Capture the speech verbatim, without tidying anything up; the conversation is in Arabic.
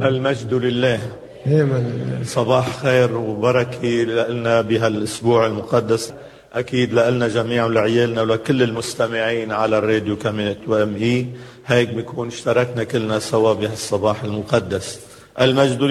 المجد لله. صباح خير وبركة لنا بهالأسبوع المقدس، أكيد لنا جميعا ولعيالنا ولكل المستمعين على الراديو كمان وام اي. هيك بيكون اشتركنا كلنا سوا بهالصباح المقدس. المجد